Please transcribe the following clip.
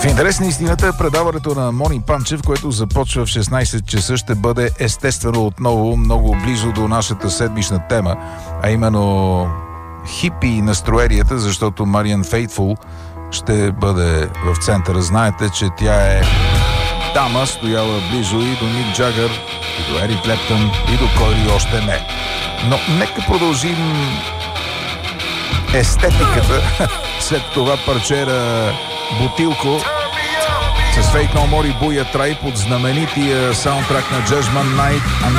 В интерес на истината, предаването на Мони Панчев, което започва в 16 часа, ще бъде естествено отново много близо до нашата седмична тема, а именно хипи настроенията, защото Мариан Фейтфул ще бъде в центъра. Знаете, че тя е дама, стояла близо и до Ник Джагър, и до Ерик Клептън, и до кой ли още не. Но нека продължим естетиката след това парчера Бутилко с Fate No More и Буя Трай под знаменития саундтрак на Judgment Night.